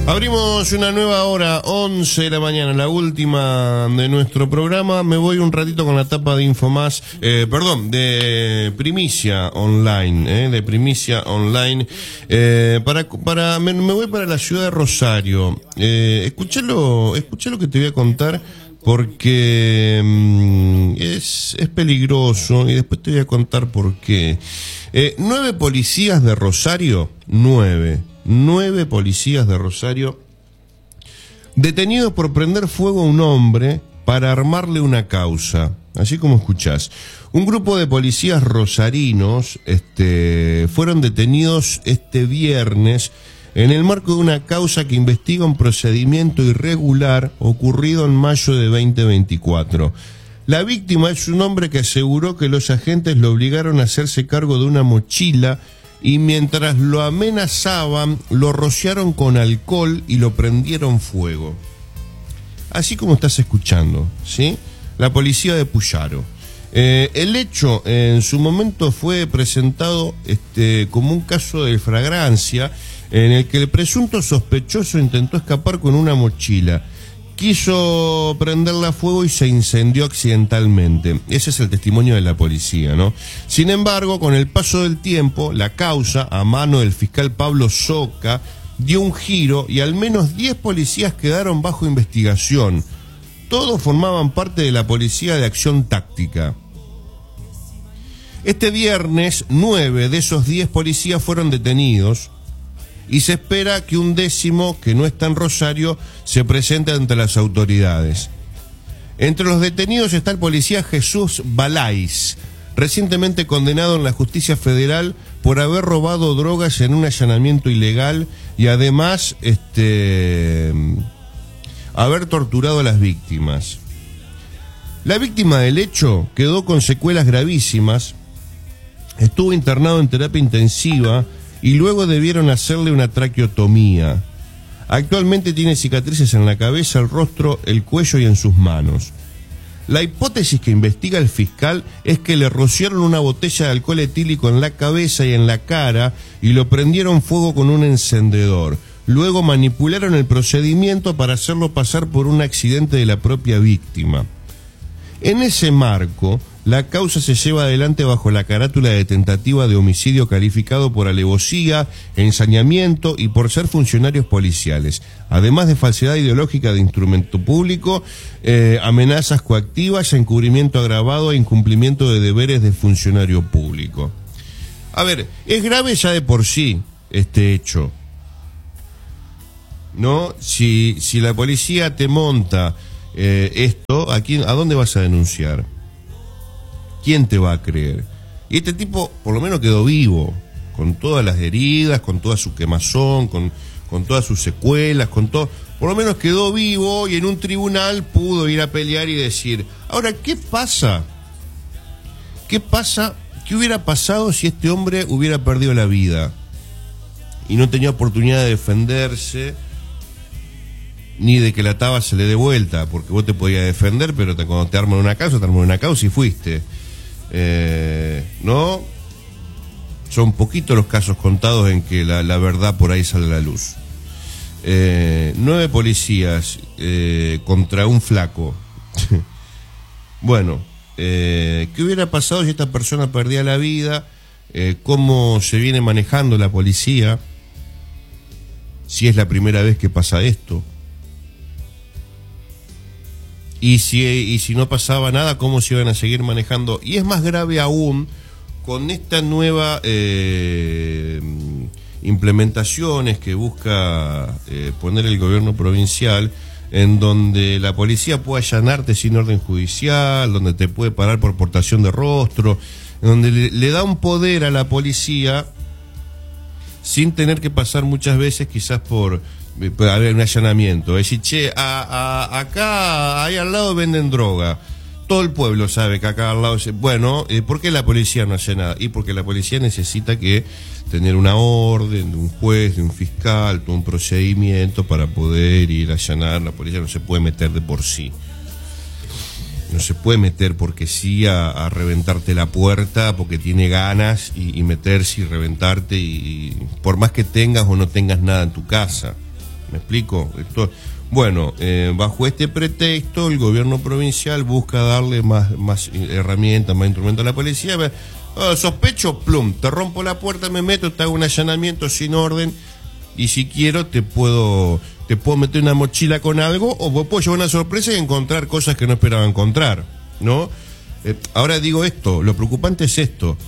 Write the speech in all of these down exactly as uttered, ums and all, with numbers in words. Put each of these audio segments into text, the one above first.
Abrimos una nueva hora, once de la mañana, la última de nuestro programa. Me voy un ratito con la tapa de Infomás, eh, perdón, de Primicia Online, eh, de Primicia Online. Eh, para, para, me, me voy para la ciudad de Rosario. Eh, escuché lo, escuché lo que te voy a contar porque mmm, es, es peligroso y después te voy a contar por qué. Eh, nueve policías de Rosario, nueve. Nueve policías de Rosario detenidos por prender fuego a un hombre para armarle una causa. Así como escuchás. Un grupo de policías rosarinos este, fueron detenidos este viernes en el marco de una causa que investiga un procedimiento irregular ocurrido en mayo de veinte veinticuatro. La víctima es un hombre que aseguró que los agentes lo obligaron a hacerse cargo de una mochila y mientras lo amenazaban, lo rociaron con alcohol y lo prendieron fuego. Así como estás escuchando, ¿sí? La policía de Puyaro. Eh, el hecho en su momento fue presentado este, como un caso de flagrancia en el que el presunto sospechoso intentó escapar con una mochila. Quiso prenderla a fuego y se incendió accidentalmente. Ese es el testimonio de la policía, ¿no? Sin embargo, con el paso del tiempo, la causa, a mano del fiscal Pablo Soca, dio un giro y al menos diez policías quedaron bajo investigación. Todos formaban parte de la Policía de Acción Táctica. Este viernes, nueve de esos diez policías fueron detenidos y se espera que un décimo, que no está en Rosario, se presente ante las autoridades. Entre los detenidos está el policía Jesús Balais, recientemente condenado en la justicia federal por haber robado drogas en un allanamiento ilegal y además este, haber torturado a las víctimas. La víctima del hecho quedó con secuelas gravísimas, estuvo internado en terapia intensiva y luego debieron hacerle una traqueotomía. Actualmente tiene cicatrices en la cabeza, el rostro, el cuello y en sus manos. La hipótesis que investiga el fiscal es que le rociaron una botella de alcohol etílico en la cabeza y en la cara y lo prendieron fuego con un encendedor. Luego manipularon el procedimiento para hacerlo pasar por un accidente de la propia víctima. En ese marco, la causa se lleva adelante bajo la carátula de tentativa de homicidio calificado por alevosía, ensañamiento y por ser funcionarios policiales, además de falsedad ideológica de instrumento público, eh, amenazas coactivas, encubrimiento agravado e incumplimiento de deberes de funcionario público. A ver, es grave ya de por sí este hecho, ¿no? Si, si la policía te monta eh, esto, ¿a quién, a dónde vas a denunciar? ¿Quién te va a creer? Y este tipo por lo menos quedó vivo, con todas las heridas, con toda su quemazón, con, con todas sus secuelas, con todo. Por lo menos quedó vivo y en un tribunal pudo ir a pelear y decir. Ahora, ¿qué pasa? ¿Qué pasa? ¿Qué hubiera pasado si este hombre hubiera perdido la vida y no tenía oportunidad de defenderse ni de que la taba se le dé vuelta? Porque vos te podías defender, pero te, cuando te arman una causa, te arman una causa y fuiste. Eh, no, son poquitos los casos contados en que la, la verdad por ahí sale a la luz. Eh, nueve policías eh, contra un flaco. Bueno, eh, ¿qué hubiera pasado si esta persona perdía la vida? Eh, ¿Cómo se viene manejando la policía? Si es la primera vez que pasa esto. Y si, y si no pasaba nada, ¿cómo se iban a seguir manejando? Y es más grave aún con esta nueva eh, implementaciones que busca eh, poner el gobierno provincial, en donde la policía puede allanarte sin orden judicial, donde te puede parar por portación de rostro, donde le, le da un poder a la policía sin tener que pasar muchas veces quizás por... puede haber un allanamiento, es decir, che, a, a, acá, ahí al lado venden droga, todo el pueblo sabe que acá al lado, bueno, eh, ¿por qué la policía no hace nada? Y porque la policía necesita que tener una orden de un juez, de un fiscal, todo un procedimiento para poder ir a allanar. La policía no se puede meter de por sí, no se puede meter porque sí a, a reventarte la puerta porque tiene ganas y, y meterse y reventarte y, y por más que tengas o no tengas nada en tu casa. ¿Me explico? Esto, bueno, eh, bajo este pretexto, el gobierno provincial busca darle más, más herramientas, más instrumentos a la policía. Oh, sospecho, plum, te rompo la puerta, me meto, te hago un allanamiento sin orden, y si quiero te puedo, te puedo meter una mochila con algo, o vos puedo llevar una sorpresa y encontrar cosas que no esperaba encontrar, ¿no? Eh, ahora digo esto, lo preocupante es esto.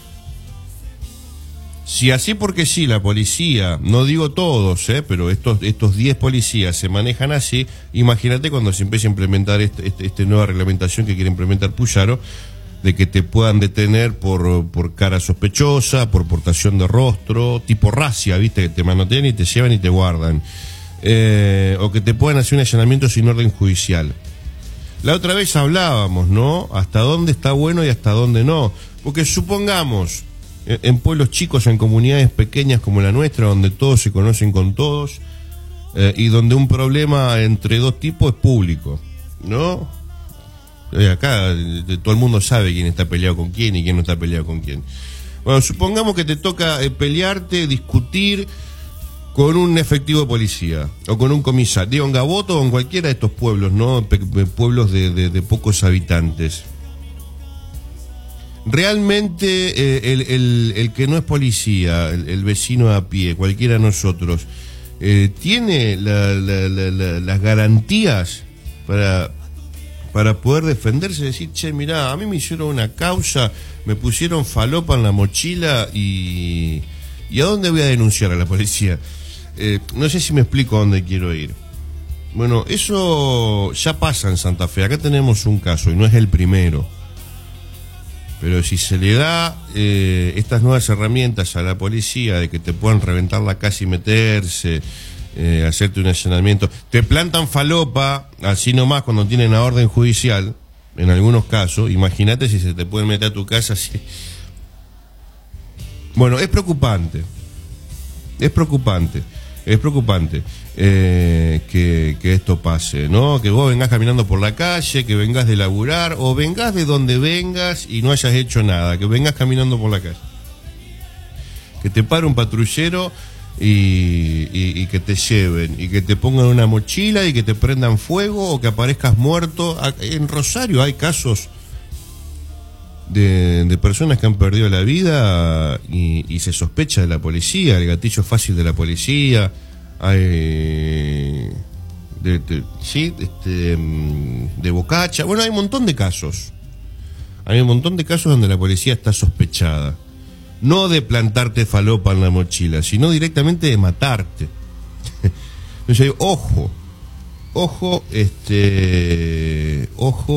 Si así porque sí, la policía, no digo todos, eh, pero estos estos diez policías se manejan así, imagínate cuando se empiece a implementar esta este, este nueva reglamentación que quiere implementar Puyaro, de que te puedan detener por, por cara sospechosa, por portación de rostro, tipo racia, viste, que te manotean y te llevan y te guardan, eh, o que te puedan hacer un allanamiento sin orden judicial. La otra vez hablábamos, ¿no? Hasta dónde está bueno y hasta dónde no, porque supongamos, en pueblos chicos, en comunidades pequeñas como la nuestra, donde todos se conocen con todos, eh, y donde un problema entre dos tipos es público, ¿no? Eh, acá eh, todo el mundo sabe quién está peleado con quién y quién no está peleado con quién. Bueno, supongamos que te toca eh, pelearte, discutir con un efectivo de policía, o con un comisario, digo, en Gaboto o en cualquiera de estos pueblos, ¿no? Pe- pueblos de, de, de pocos habitantes. Realmente eh, el, el, el que no es policía, el, el vecino a pie, cualquiera de nosotros, eh, tiene la, la, la, la, las garantías para, para poder defenderse, decir, che, mirá, a mí me hicieron una causa, me pusieron falopa en la mochila y, ¿y a dónde voy a denunciar a la policía? Eh, no sé si me explico a dónde quiero ir. Bueno, eso ya pasa en Santa Fe, acá tenemos un caso y no es el primero. Pero si se le da eh, estas nuevas herramientas a la policía de que te puedan reventar la casa y meterse, eh, hacerte un allanamiento, te plantan falopa, así nomás cuando tienen la orden judicial, en algunos casos, imagínate si se te pueden meter a tu casa así. Bueno, es preocupante, es preocupante, es preocupante. Eh, que, que esto pase, ¿no? Que vos vengas caminando por la calle, que vengas de laburar, o vengas de donde vengas y no hayas hecho nada, que vengas caminando por la calle. Que te pare un patrullero y, y, y que te lleven, y que te pongan una mochila y que te prendan fuego, o que aparezcas muerto. En Rosario hay casos de, de personas que han perdido la vida y, y se sospecha de la policía, el gatillo fácil de la policía. Hay de, de, sí, este, de Bocacha, bueno, hay un montón de casos, hay un montón de casos donde la policía está sospechada, no de plantarte falopa en la mochila, sino directamente de matarte. Entonces, ojo, ojo, este, ojo.